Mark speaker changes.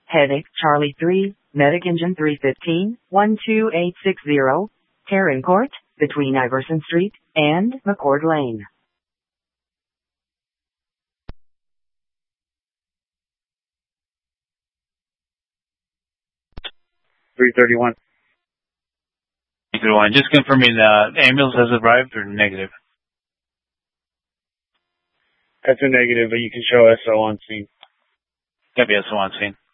Speaker 1: Headache Charlie 3, Medic Engine 315, 12860, Terran Court, between Iverson Street and McCord Lane.
Speaker 2: 331.
Speaker 3: 331. Just confirming the ambulance has arrived or negative?
Speaker 2: That's a negative, but you can show SO on scene.
Speaker 3: Gotta be SO on scene.